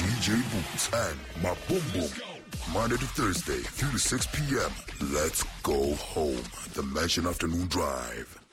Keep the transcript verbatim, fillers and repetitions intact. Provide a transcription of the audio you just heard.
J Boots and my Boom Boom. Monday to Thursday, three to six p.m. Let's go home. The Mansion Afternoon Drive.